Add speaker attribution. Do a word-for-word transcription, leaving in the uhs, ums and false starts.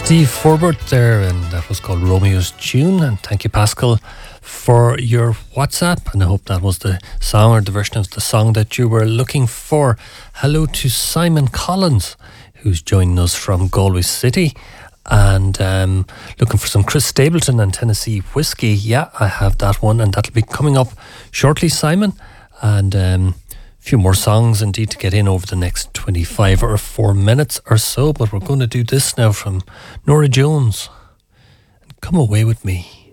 Speaker 1: Steve Forbert there, and that was called Romeo's Tune. And thank you, Pascal, for your WhatsApp. And I hope that was the song or the version of the song that you were looking for. Hello to Simon Collins, who's joining us from Galway City. And um, looking for some Chris Stapleton and Tennessee Whiskey. Yeah, I have that one, and that'll be coming up shortly, Simon. And um, a few more songs indeed to get in over the next twenty-five or four minutes or so. But we're going to do this now from Norah Jones. Come Away With Me.